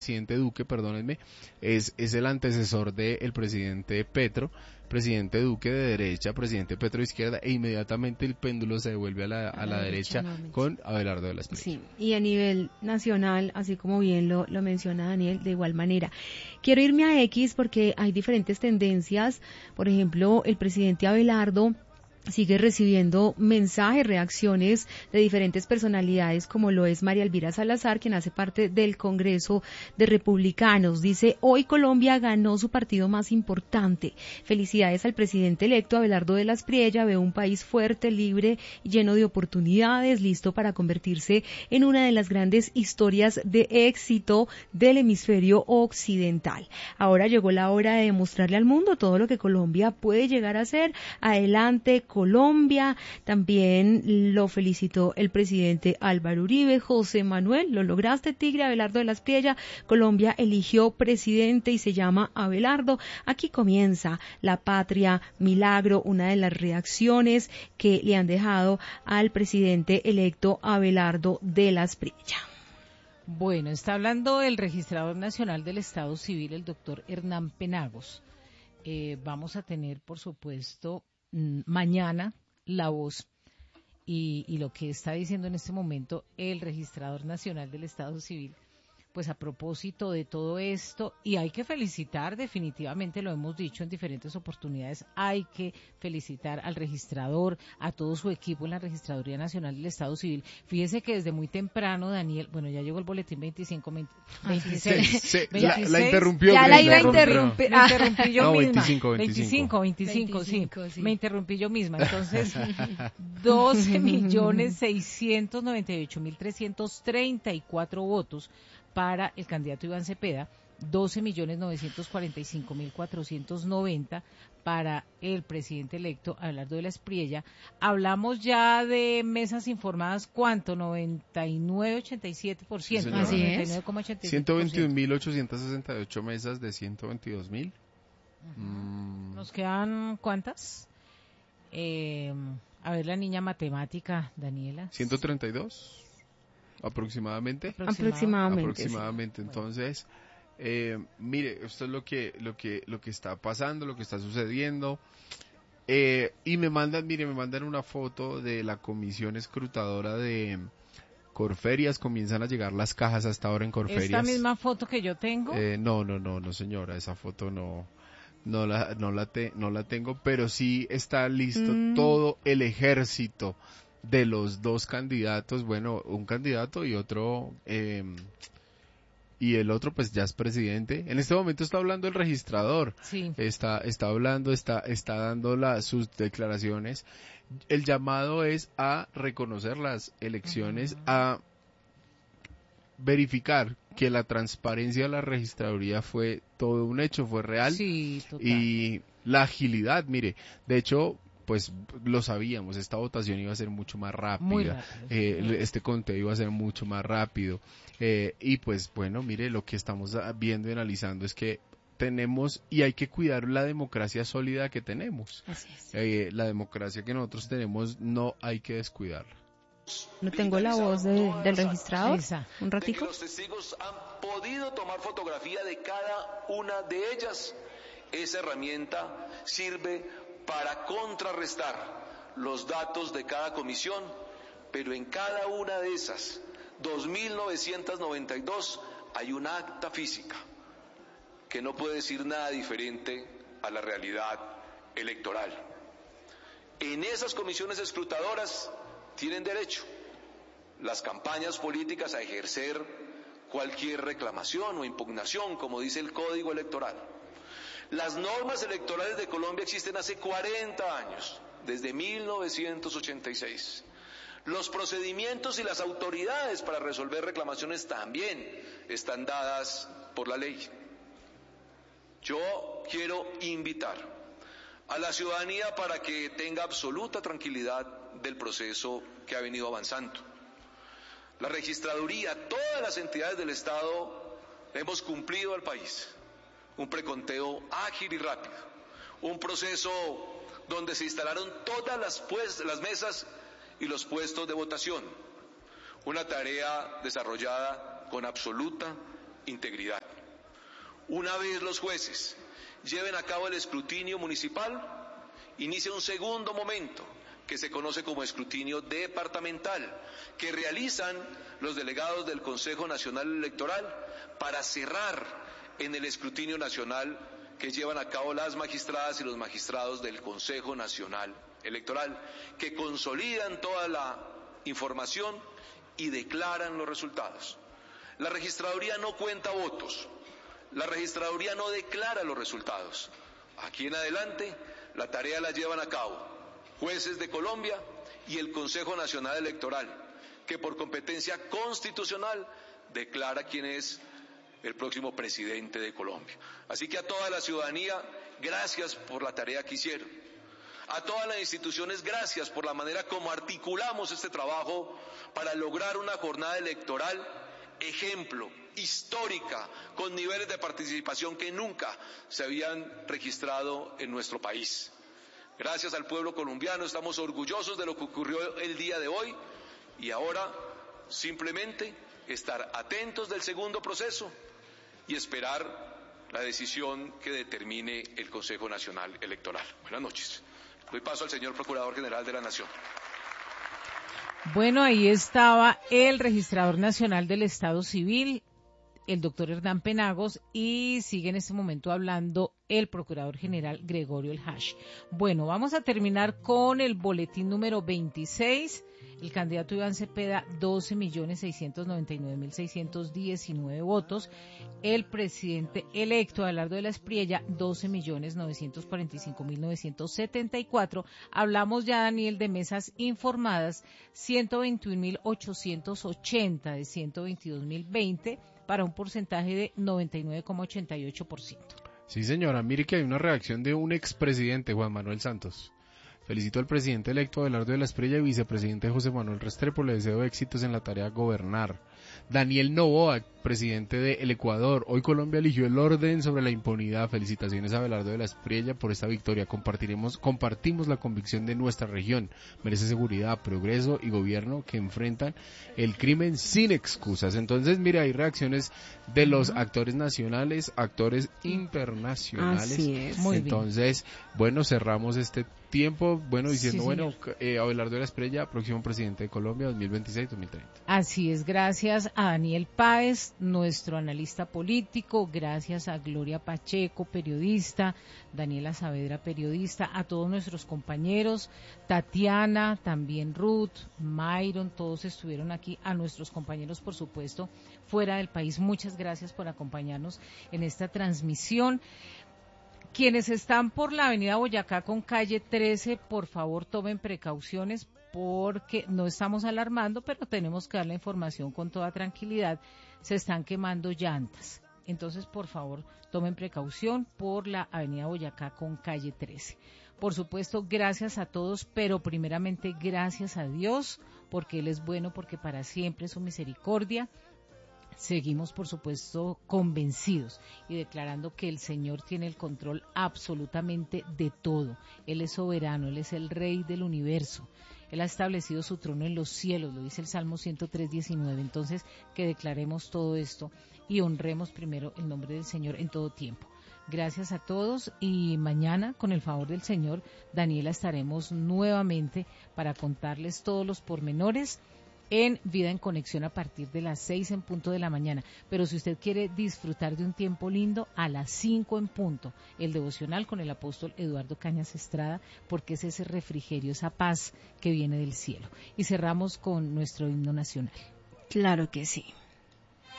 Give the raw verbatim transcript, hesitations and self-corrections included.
presidente Duque, perdónenme, es, es el antecesor del presidente Petro, presidente Duque de derecha, presidente Petro de izquierda, e inmediatamente el péndulo se devuelve a la, a a la, la derecha, derecha con Abelardo de la Espriella. Sí, y a nivel nacional, así como bien lo, lo menciona Daniel, de igual manera. Quiero irme a X porque hay diferentes tendencias. Por ejemplo, el presidente Abelardo sigue recibiendo mensajes, reacciones de diferentes personalidades, como lo es María Elvira Salazar, quien hace parte del Congreso de Republicanos. Dice: hoy Colombia ganó su partido más importante. Felicidades al presidente electo Abelardo de la Espriella. Veo un país fuerte, libre, lleno de oportunidades, listo para convertirse en una de las grandes historias de éxito del hemisferio occidental. Ahora llegó la hora de demostrarle al mundo todo lo que Colombia puede llegar a ser. Adelante, Colombia. También lo felicitó el presidente Álvaro Uribe. José Manuel, lo lograste, Tigre. Abelardo de la Espriella, Colombia eligió presidente y se llama Abelardo. Aquí comienza la patria milagro, una de las reacciones que le han dejado al presidente electo Abelardo de la Espriella. Bueno, está hablando el registrador nacional del Estado Civil, el doctor Hernán Penagos. Eh, vamos a tener, por supuesto, mañana la voz y, y lo que está diciendo en este momento el registrador nacional del Estado Civil, pues a propósito de todo esto, y hay que felicitar, definitivamente lo hemos dicho en diferentes oportunidades, hay que felicitar al registrador, a todo su equipo en la Registraduría Nacional del Estado Civil. Fíjese que desde muy temprano, Daniel, bueno, ya llegó el boletín veinticinco, veintiséis, Sí, sí, veintiséis, la, la interrumpió. Ya la iba a interrumpir. Me interrumpí yo no, misma. veinticinco, veinticinco. veinticinco, veinticinco, veinticinco, sí. sí. Me interrumpí yo misma. Entonces, doce millones seiscientos noventa y ocho mil trescientos treinta y cuatro votos para el candidato Iván Cepeda, doce millones novecientos cuarenta y cinco mil cuatrocientos noventa para el presidente electo Abelardo de la Espriella. Hablamos ya de mesas informadas, ¿cuánto? noventa y nueve coma ochenta y siete por ciento. Sí, Así es. noventa y nueve coma ochenta y siete por ciento. ciento veintiún mil ochocientos sesenta y ocho mesas de ciento veintidós mil. Uh-huh. Mm. ¿Nos quedan cuántas? Eh, a ver, la niña matemática, Daniela. ciento treinta y dos. Aproximadamente. Aproximadamente. Aproximadamente. Sí. Entonces, eh, mire, esto es lo que, lo que, lo que está pasando, lo que está sucediendo. Eh, y me mandan, mire, me mandan una foto de la comisión escrutadora de Corferias. Comienzan a llegar las cajas hasta ahora en Corferias. ¿Esta misma foto que yo tengo? Eh, no, no, no, no, señora, esa foto no. No la, no la, te, no la tengo, pero sí está listo mm. todo el ejército de los dos candidatos, bueno, un candidato y otro, eh, y el otro pues ya es presidente. En este momento está hablando el registrador, sí. está, está hablando, está, está dando la, sus declaraciones. El llamado es a reconocer las elecciones, uh-huh. a verificar que la transparencia de la registraduría fue todo un hecho, fue real. Sí, total. Y la agilidad, mire, de hecho, pues lo sabíamos, esta votación iba a ser mucho más rápida, Muy rápido, eh, sí. este conteo iba a ser mucho más rápido, eh, y pues bueno, mire, lo que estamos viendo y analizando es que tenemos y hay que cuidar la democracia sólida que tenemos. Así es. Eh, la democracia que nosotros tenemos no hay que descuidarla. No tengo la voz de, del registrador. Esa. Un ratico. De que los testigos han podido tomar fotografía de cada una de ellas. Esa herramienta sirve para contrarrestar los datos de cada comisión, pero en cada una de esas dos mil novecientos noventa y dos hay una acta física que no puede decir nada diferente a la realidad electoral. En esas comisiones escrutadoras tienen derecho las campañas políticas a ejercer cualquier reclamación o impugnación, como dice el Código Electoral. Las normas electorales de Colombia existen hace cuarenta años, desde mil novecientos ochenta y seis. Los procedimientos y las autoridades para resolver reclamaciones también están dadas por la ley. Yo quiero invitar a la ciudadanía para que tenga absoluta tranquilidad del proceso que ha venido avanzando. La registraduría, todas las entidades del Estado hemos cumplido al país un preconteo ágil y rápido, un proceso donde se instalaron todas las, pues, las mesas y los puestos de votación, una tarea desarrollada con absoluta integridad. Una vez los jueces lleven a cabo el escrutinio municipal, inicia un segundo momento que se conoce como escrutinio departamental, que realizan los delegados del Consejo Nacional Electoral para cerrar en el escrutinio nacional que llevan a cabo las magistradas y los magistrados del Consejo Nacional Electoral, que consolidan toda la información y declaran los resultados. La registraduría no cuenta votos, la registraduría no declara los resultados. Aquí en adelante la tarea la llevan a cabo jueces de Colombia y el Consejo Nacional Electoral, que por competencia constitucional declara quién es el próximo presidente de Colombia. Así que a toda la ciudadanía, gracias por la tarea que hicieron. A todas las instituciones, gracias por la manera como articulamos este trabajo para lograr una jornada electoral ejemplo, histórica, con niveles de participación que nunca se habían registrado en nuestro país. Gracias al pueblo colombiano, estamos orgullosos de lo que ocurrió el día de hoy y ahora simplemente estar atentos del segundo proceso y esperar la decisión que determine el Consejo Nacional Electoral. Buenas noches. Doy paso al señor Procurador General de la Nación. Bueno, ahí estaba el Registrador Nacional del Estado Civil, el doctor Hernán Penagos, y sigue en este momento hablando el Procurador General Gregorio El Hash. Bueno, vamos a terminar con el boletín número veintiséis. El candidato Iván Cepeda, doce millones seiscientos noventa y nueve mil seiscientos diecinueve votos. El presidente electo Abelardo de la Espriella, doce millones novecientos cuarenta y cinco mil novecientos setenta y cuatro. Hablamos ya, Daniel, de mesas informadas, ciento veintiún mil ochocientos ochenta de ciento veintidós mil veinte, para un porcentaje de noventa y nueve coma ochenta y ocho por ciento. Sí, señora, mire que hay una reacción de un expresidente, Juan Manuel Santos. Felicito al presidente electo Abelardo de la Espriella y vicepresidente José Manuel Restrepo, le deseo éxitos en la tarea de gobernar. Daniel Noboa, presidente de El Ecuador, hoy Colombia eligió el orden sobre la impunidad. Felicitaciones a Abelardo de la Espriella por esta victoria. Compartiremos, compartimos la convicción de nuestra región. Merece seguridad, progreso y gobierno que enfrentan el crimen sin excusas. Entonces, mire, hay reacciones de los uh-huh. actores nacionales, actores internacionales. Así es. Muy Entonces, bien. bueno, cerramos este tiempo, bueno, diciendo, Sí, bueno, eh, Abelardo de la Espriella, próximo presidente de Colombia, dos mil veintiséis a dos mil treinta. Así es, gracias a Daniel Páez, nuestro analista político, gracias a Gloria Pacheco, periodista, Daniela Saavedra, periodista, a todos nuestros compañeros, Tatiana, también Ruth, Myron, todos estuvieron aquí, a nuestros compañeros, por supuesto, fuera del país, muchas gracias por acompañarnos en esta transmisión. Quienes están por la avenida Boyacá con calle trece, por favor tomen precauciones porque no estamos alarmando, pero tenemos que dar la información con toda tranquilidad. Se están quemando llantas. Entonces, por favor, tomen precaución por la avenida Boyacá con calle trece. Por supuesto, gracias a todos, pero primeramente gracias a Dios, porque Él es bueno, porque para siempre es su misericordia. Seguimos, por supuesto, convencidos y declarando que el Señor tiene el control absolutamente de todo. Él es soberano, Él es el Rey del universo. Él ha establecido su trono en los cielos, lo dice el Salmo ciento tres, diecinueve. Entonces, que declaremos todo esto y honremos primero el nombre del Señor en todo tiempo. Gracias a todos y mañana, con el favor del Señor, Daniela, estaremos nuevamente para contarles todos los pormenores en Vida en Conexión a partir de las seis en punto de la mañana. Pero si usted quiere disfrutar de un tiempo lindo, a las cinco en punto, el devocional con el apóstol Eduardo Cañas Estrada, porque es ese refrigerio, esa paz que viene del cielo. Y cerramos con nuestro himno nacional. Claro que sí.